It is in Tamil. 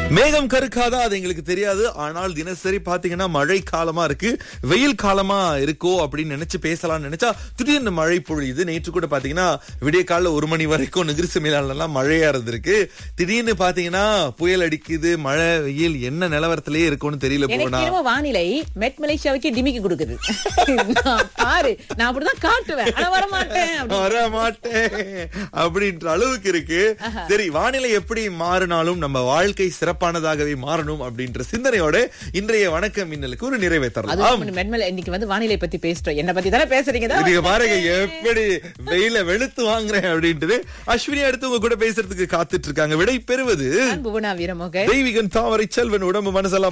மேகம் கருக்காதா அது எங்களுக்கு தெரியாது. ஆனால் தினசரி பாத்தீங்கன்னா மழை காலமா இருக்கு, வெயில் காலமா இருக்கோ அப்படின்னு நினைச்சு பேசலாம்னு நினைச்சா திடீர்னு மழை பொழியுது. நேற்று கூட பாத்தீங்கன்னா விடிய காலைல 1 மணி வரைக்கும் நிகிரிசு மேலாளெல்லாம் மழையா இருந்திருக்கு. திடீர்னு பாத்தீங்கன்னா புயல் அடிக்குது, மழை வெயில் என்ன நிலவரத்திலேயே இருக்கும்னு தெரியல. போனா வானிலை மெட் மலேசியாவுக்கு டிமிக்கி கொடுக்குது. பாரு, நான் அப்படிதான் காட்டுவேன், ஆனா வரமாட்டேன் அப்படின்ற அளவுக்கு இருக்கு. சரி, வானிலை எப்படி மாறினாலும் நம்ம வாழ்க்கை சிறப்பானதாகவே மாறணும் அப்படின்ற சிந்தனையோட இன்றைய வணக்கம் மின்னலுக்கு ஒரு நிறைவை தரலாம். இன்னைக்கு வந்து வானிலை பத்தி பேசுறோம், என்ன பத்தி தானே பேசுறீங்க. பாருங்க எப்படி வெயில வெளுத்து வாங்குறேன் அப்படின்ட்டு அஸ்வினி அடுத்து உங்க கூட பேசுறதுக்கு காத்துட்டு இருக்காங்க. விடை பெறுவது புவனா வீரமோகன், தெய்வீகன் தாமரை செல்வன். உடம்பு மனசெல்லாம்